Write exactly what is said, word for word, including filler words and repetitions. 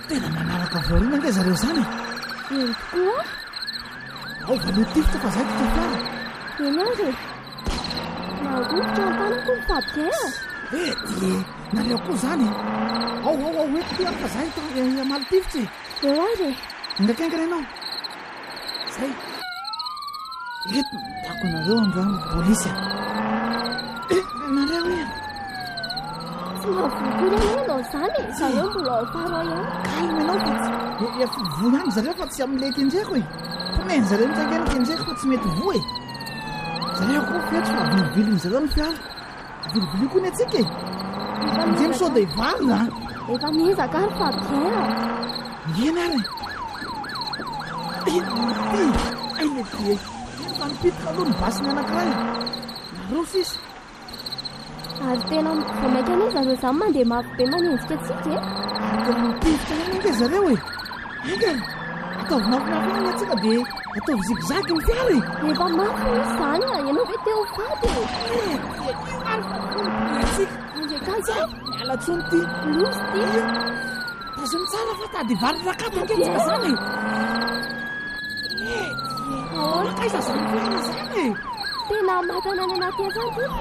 Tena manaraka vaoriana anga zareo zany. Eny tokoa. Ao valotifitra fa zay toka fiara. Eny ary. Narofotra an-tanako ny fadikea. Eh di nareo koa zany. Ao ao ao eto ty fa zay to malotifitra. Eo ary. Ndakaingana ianao. Zay. Eto dako nareo andrano polisy. Eh nareo e. Tsy mahavokory ianao zany. Zareo mbola ao afara ihany. Kalma ianao fa tsy efa voa ihany zareo fa tsy amin'ny le kenjeko e. Pomeny zareo mitsangana kenjeko fa tsy mety voa e. Zareo koa fetro fa vilivilin zareo ny fiara. Vilivili koa ny atsika e. Ndray misao dia varina. Efa miezaka ny fadikea. Eny ary. Aina ty e. Fa nipitika aloha ny basiny anankiray. Naroso izy. Ary tena vomaika anie zareo zany mandeha mafy be manenjika atsika e. Tena mipitika ihany anga zareo e. Anga ataovy mafinafy ihany atsika dia ataovy zigzag ny fiara e. Efa mafy izy zany a. Ianao ve teo fady e. Andrekazy a. Miala tsony ty. Losy ty. Tazony tsara fa tady varirakato anketsika zany e. Ahoana Kaiza zany fiara zany e. tena matana any anaty azany ty.